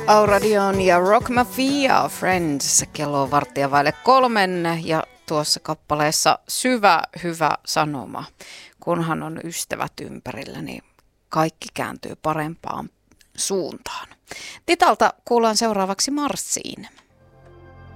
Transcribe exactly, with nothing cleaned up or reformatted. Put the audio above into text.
Auradion ja Rock Mafia Friends, kello on varttia vaille kolmen ja tuossa kappaleessa syvä hyvä sanoma. Kunhan on ystävät ympärillä, niin kaikki kääntyy parempaan suuntaan. Titalta kuullaan seuraavaksi Marssiin.